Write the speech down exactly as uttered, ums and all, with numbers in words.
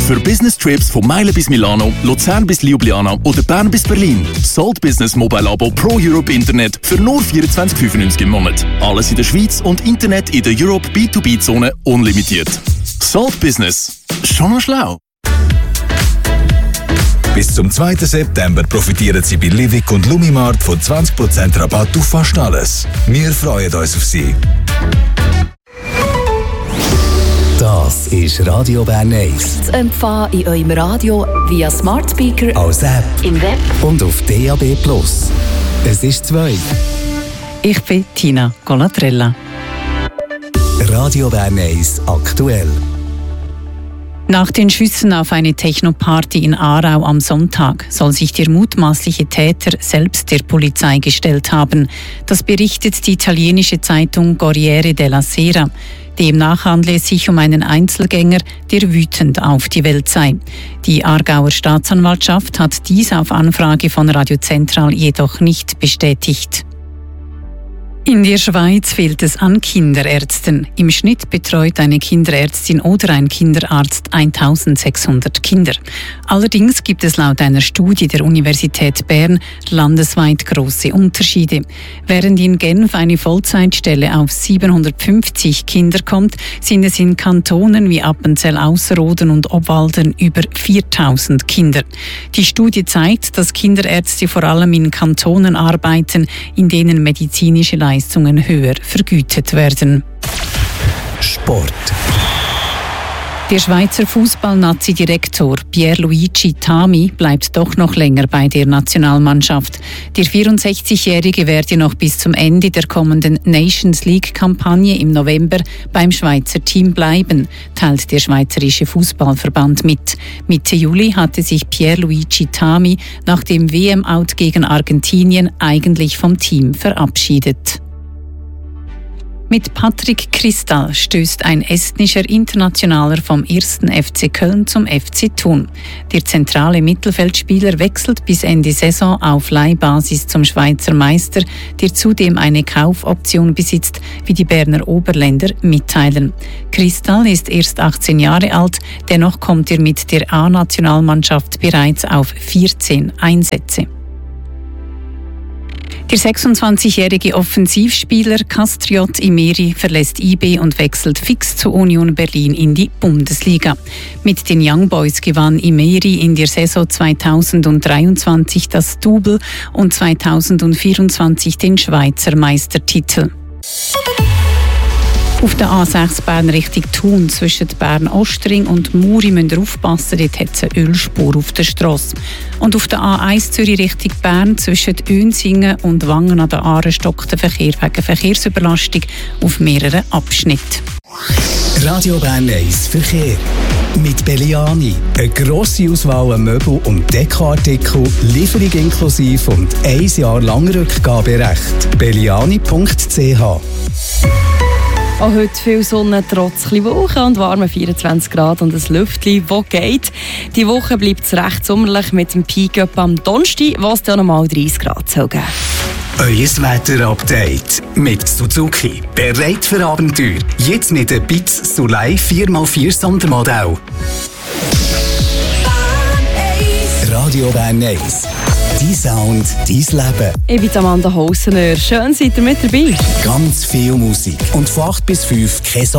Für Business-Trips von Meilen bis Milano, Luzern bis Ljubljana oder Bern bis Berlin. Salt Business Mobile Abo Pro Europe Internet für nur vierundzwanzig fünfundneunzig im Monat. Alles in der Schweiz und Internet in der Europe B zwei B-Zone unlimitiert. Salt Business. Schon mal schlau. Bis zum zweiten September profitieren Sie bei Livik und Lumimart von zwanzig Prozent Rabatt auf fast alles. Wir freuen uns auf Sie. Das ist Radio Bern eins. Zu empfangen in eurem Radio via Smart Speaker, als App, im Web und auf D A B plus. Es ist zwei. Ich bin Tina Colatrella. Radio Bern eins aktuell. Nach den Schüssen auf eine Techno-Party in Aarau am Sonntag soll sich der mutmaßliche Täter selbst der Polizei gestellt haben. Das berichtet die italienische Zeitung Corriere della Sera. Demnach handle es sich um einen Einzelgänger, der wütend auf die Welt sei. Die Aargauer Staatsanwaltschaft hat dies auf Anfrage von Radio Central jedoch nicht bestätigt. In der Schweiz fehlt es an Kinderärzten. Im Schnitt betreut eine Kinderärztin oder ein Kinderarzt eintausendsechshundert Kinder. Allerdings gibt es laut einer Studie der Universität Bern landesweit große Unterschiede. Während in Genf eine Vollzeitstelle auf siebenhundertfünfzig Kinder kommt, sind es in Kantonen wie Appenzell Ausserrhoden und Obwalden über viertausend Kinder. Die Studie zeigt, dass Kinderärzte vor allem in Kantonen arbeiten, in denen medizinische Leistungen höher vergütet werden. Sport. Der Schweizer Fußball-Nazi-Direktor Pierluigi Tami bleibt doch noch länger bei der Nationalmannschaft. Der vierundsechzigjährige werde noch bis zum Ende der kommenden Nations League-Kampagne im November beim Schweizer Team bleiben, teilt der Schweizerische Fußballverband mit. Mitte Juli hatte sich Pierluigi Tami nach dem W M-Out gegen Argentinien eigentlich vom Team verabschiedet. Mit Patrick Kristal stößt ein estnischer Internationaler vom ersten F C Köln zum F C Thun. Der zentrale Mittelfeldspieler wechselt bis Ende Saison auf Leihbasis zum Schweizer Meister, der zudem eine Kaufoption besitzt, wie die Berner Oberländer mitteilen. Kristal ist erst achtzehn Jahre alt, dennoch kommt er mit der A-Nationalmannschaft bereits auf vierzehn Einsätze. Der sechsundzwanzigjährige Offensivspieler Kastriot Imeri verlässt I B und wechselt fix zu Union Berlin in die Bundesliga. Mit den Young Boys gewann Imeri in der Saison zweitausenddreiundzwanzig das Double und zweitausendvierundzwanzig den Schweizer Meistertitel. Auf der A sechs Bern Richtung Thun zwischen Bern-Ostring und Muri müsst ihr aufpassen, dort hat es eine Ölspur auf der Strasse. Und auf der A eins Zürich Richtung Bern zwischen Önsingen und Wangen an der Aare stockt der Verkehr wegen Verkehrsüberlastung auf mehreren Abschnitten. Radio Bern eins Verkehr. Mit Belliani. Eine grosse Auswahl an Möbel- und Dekoartikel, Lieferung inklusive und ein Jahr lang Rückgaberecht. belliani punkt c h. Auch heute viel Sonne, trotz ein bisschen Wolken und warme vierundzwanzig Grad und ein Lüftchen, das geht. Die Woche bleibt es recht sommerlich mit dem Peak-Up am Donnerstag, was dann nochmal dreißig Grad soll geben. Euer Wetter-Update mit Suzuki. Bereit für Abenteuer. Jetzt mit der Bitz Soleil vier mal vier Sondermodell. Radio Bern eins. Dein Sound, dein Leben. Ich bin Amanda Hausener. Schön, seid ihr mit dabei. Ganz viel Musik. Und von acht bis fünf kein